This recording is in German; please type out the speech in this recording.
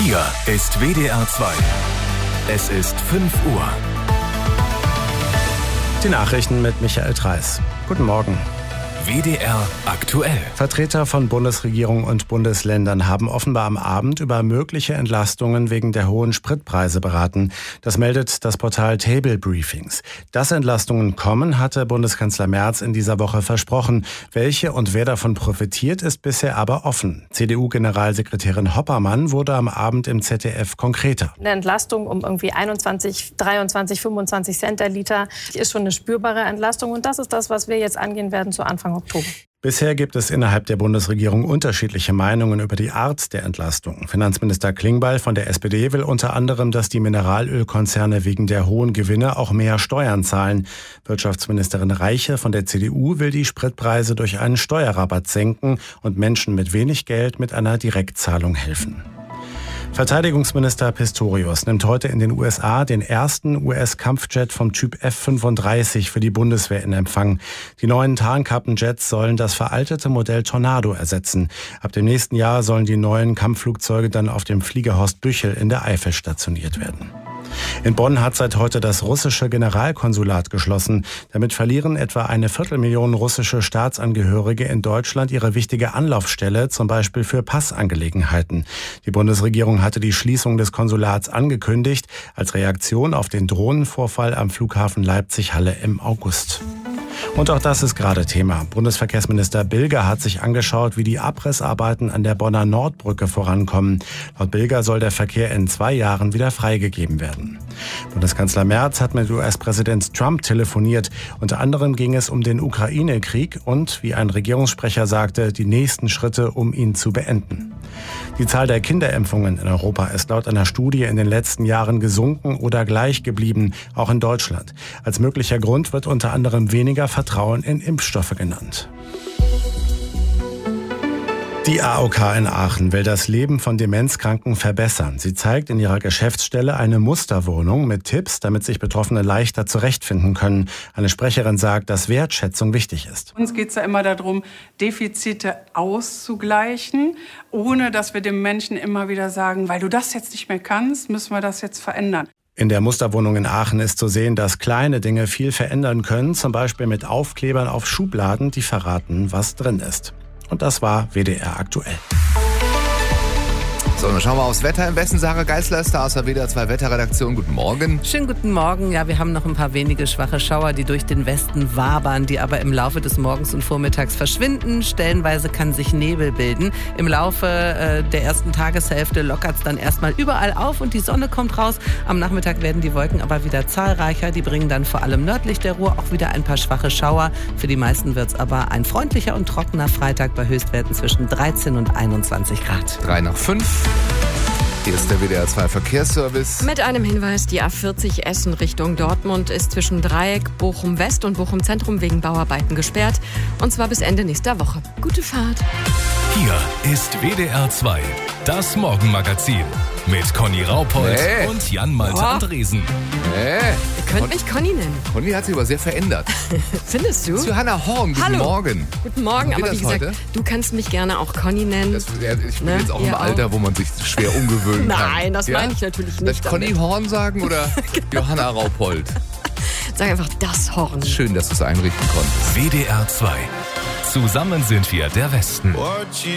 Hier ist WDR 2. Es ist 5 Uhr. Die Nachrichten mit Michael Treiß. Guten Morgen. WDR aktuell. Vertreter von Bundesregierung und Bundesländern haben offenbar am Abend über mögliche Entlastungen wegen der hohen Spritpreise beraten. Das meldet das Portal Table Briefings. Dass Entlastungen kommen, hatte Bundeskanzler Merz in dieser Woche versprochen. Welche und wer davon profitiert, ist bisher aber offen. CDU-Generalsekretärin Hoppermann wurde am Abend im ZDF konkreter. Eine Entlastung um irgendwie 21, 23, 25 Cent der Liter ist schon eine spürbare Entlastung. Und das ist das, was wir jetzt angehen werden zu Anfang Oktober. Bisher gibt es innerhalb der Bundesregierung unterschiedliche Meinungen über die Art der Entlastung. Finanzminister Klingbeil von der SPD will unter anderem, dass die Mineralölkonzerne wegen der hohen Gewinne auch mehr Steuern zahlen. Wirtschaftsministerin Reiche von der CDU will die Spritpreise durch einen Steuerrabatt senken und Menschen mit wenig Geld mit einer Direktzahlung helfen. Verteidigungsminister Pistorius nimmt heute in den USA den ersten US-Kampfjet vom Typ F-35 für die Bundeswehr in Empfang. Die neuen Tarnkappenjets sollen das veraltete Modell Tornado ersetzen. Ab dem nächsten Jahr sollen die neuen Kampfflugzeuge dann auf dem Flieger Horst Büchel in der Eifel stationiert werden. In Bonn hat seit heute das russische Generalkonsulat geschlossen. Damit verlieren etwa 250.000 russische Staatsangehörige in Deutschland ihre wichtige Anlaufstelle, zum Beispiel für Passangelegenheiten. Die Bundesregierung hatte die Schließung des Konsulats angekündigt, als Reaktion auf den Drohnenvorfall am Flughafen Leipzig-Halle im August. Und auch das ist gerade Thema. Bundesverkehrsminister Bilger hat sich angeschaut, wie die Abrissarbeiten an der Bonner Nordbrücke vorankommen. Laut Bilger soll der Verkehr in 2 Jahren wieder freigegeben werden. Bundeskanzler Merz hat mit US-Präsident Trump telefoniert. Unter anderem ging es um den Ukraine-Krieg und, wie ein Regierungssprecher sagte, die nächsten Schritte, um ihn zu beenden. Die Zahl der Kinderimpfungen in Europa ist laut einer Studie in den letzten Jahren gesunken oder gleich geblieben, auch in Deutschland. Als möglicher Grund wird unter anderem weniger Vertrauen in Impfstoffe genannt. Die AOK in Aachen will das Leben von Demenzkranken verbessern. Sie zeigt in ihrer Geschäftsstelle eine Musterwohnung mit Tipps, damit sich Betroffene leichter zurechtfinden können. Eine Sprecherin sagt, dass Wertschätzung wichtig ist. Uns geht es ja immer darum, Defizite auszugleichen, ohne dass wir dem Menschen immer wieder sagen, weil du das jetzt nicht mehr kannst, müssen wir das jetzt verändern. In der Musterwohnung in Aachen ist zu sehen, dass kleine Dinge viel verändern können, zum Beispiel mit Aufklebern auf Schubladen, die verraten, was drin ist. Und das war WDR aktuell. So, dann schauen wir aufs Wetter. Im Westen Sarah Geisler ist da aus der WDR 2 Wetterredaktion. Guten Morgen. Schönen guten Morgen. Ja, wir haben noch ein paar wenige schwache Schauer, die durch den Westen wabern, die aber im Laufe des Morgens und Vormittags verschwinden. Stellenweise kann sich Nebel bilden. Im Laufe der ersten Tageshälfte lockert es dann erstmal überall auf und die Sonne kommt raus. Am Nachmittag werden die Wolken aber wieder zahlreicher. Die bringen dann vor allem nördlich der Ruhr auch wieder ein paar schwache Schauer. Für die meisten wird es aber ein freundlicher und trockener Freitag bei Höchstwerten zwischen 13 und 21 Grad. 3 nach 5. Hier ist der WDR 2 Verkehrsservice. Mit einem Hinweis, die A40 Essen Richtung Dortmund ist zwischen Dreieck Bochum West und Bochum Zentrum wegen Bauarbeiten gesperrt. Und zwar bis Ende nächster Woche. Gute Fahrt. Hier ist WDR 2, das Morgenmagazin mit Conny Raupold und Jan-Malte Andresen. Ihr könnt mich Conny nennen. Conny hat sich aber sehr verändert. Findest du? Zu Hannah Horn, guten Morgen. Guten Morgen, aber wie gesagt, heute? Du kannst mich gerne auch Conny nennen. Ich bin jetzt auch im Alter, wo man sich schwer umgewöhnen kann. Nein, das meine ich natürlich nicht. Darf Conny Horn sagen oder Johanna Raupold? Sag einfach das Horn. Schön, dass du es einrichten konntest. WDR 2. Zusammen sind wir der Westen.